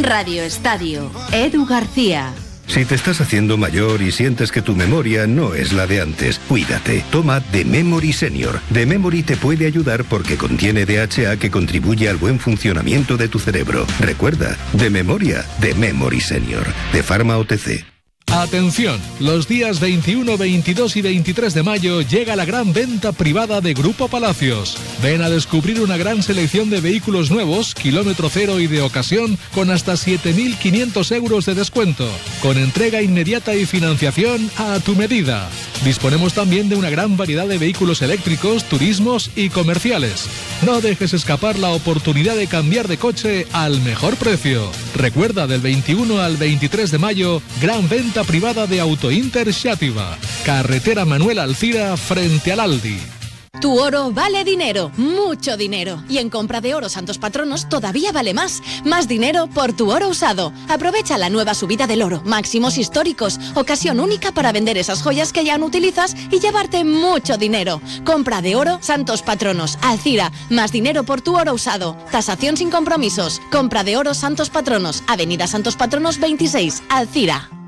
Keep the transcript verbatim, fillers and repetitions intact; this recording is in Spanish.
Radio Estadio. Edu García. Si te estás haciendo mayor y sientes que tu memoria no es la de antes, cuídate. Toma The Memory Senior. The Memory te puede ayudar porque contiene D H A que contribuye al buen funcionamiento de tu cerebro. Recuerda, de memoria, The Memory Senior. De Pharma O T C. Atención, los días veintiuno, veintidós y veintitrés de mayo llega la gran venta privada de Grupo Palacios. Ven a descubrir una gran selección de vehículos nuevos, kilómetro cero y de ocasión, con hasta siete mil quinientos euros de descuento, con entrega inmediata y financiación a tu medida. Disponemos también de una gran variedad de vehículos eléctricos, turismos y comerciales. No dejes escapar la oportunidad de cambiar de coche al mejor precio. Recuerda, del veintiuno al veintitrés de mayo, gran venta privada de Autointer Xàtiva. Carretera Manuel Alcira frente al Aldi. Tu oro vale dinero, mucho dinero. Y en compra de oro Santos Patronos todavía vale más. Más dinero por tu oro usado. Aprovecha la nueva subida del oro, máximos históricos, ocasión única para vender esas joyas que ya no utilizas y llevarte mucho dinero. Compra de oro Santos Patronos, Alcira, más dinero por tu oro usado. Tasación sin compromisos. Compra de oro Santos Patronos, Avenida Santos Patronos veintiséis, Alcira.